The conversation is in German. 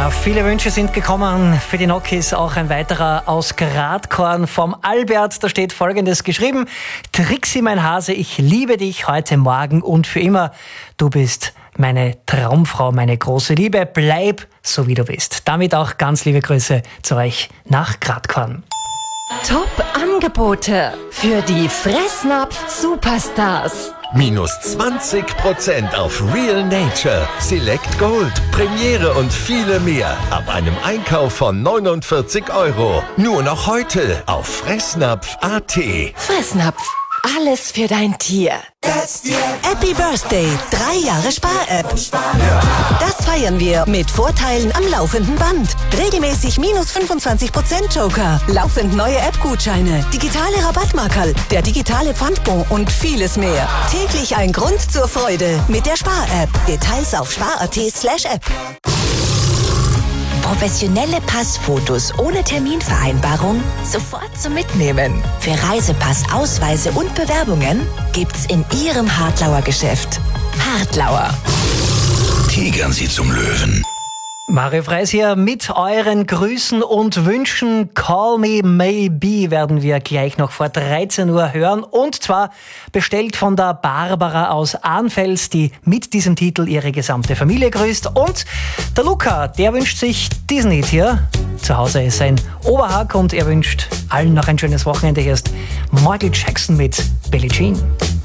Ja, viele Wünsche sind gekommen für die Nokis, auch ein weiterer aus Gradkorn vom Albert. Da steht Folgendes geschrieben: Trixi, mein Hase, ich liebe dich heute, morgen und für immer. Du bist meine Traumfrau, meine große Liebe. Bleib so, wie du bist. Damit auch ganz liebe Grüße zu euch nach Gradkorn. Top-Angebote für die Fressnapf-Superstars. Minus 20% auf Real Nature, Select Gold, Premiere und viele mehr. Ab einem Einkauf von 49 €. Nur noch heute auf Fressnapf.at. Fressnapf, alles für dein Tier. Happy Birthday, 3 Jahre Spar-App. Das feiern wir mit Vorteilen am laufenden Band. Regelmäßig minus 25% Joker, laufend neue App-Gutscheine, digitale Rabattmarkerl, der digitale Pfandbon und vieles mehr. Täglich ein Grund zur Freude mit der Spar-App. Details auf spar.at/app. Professionelle Passfotos ohne Terminvereinbarung sofort zum Mitnehmen. Für Reisepass, Ausweise und Bewerbungen gibt's in Ihrem Hartlauer Geschäft. Hartlauer. Tigern Sie zum Löwen. Mario Freis hier mit euren Grüßen und Wünschen. Call Me Maybe werden wir gleich noch vor 13 Uhr hören. Und zwar bestellt von der Barbara aus Arnfels, die mit diesem Titel ihre gesamte Familie grüßt. Und der Luca, der wünscht sich diesen Lied hier. Zu Hause ist sein Oberhack und er wünscht allen noch ein schönes Wochenende. Hier ist Michael Jackson mit Billie Jean.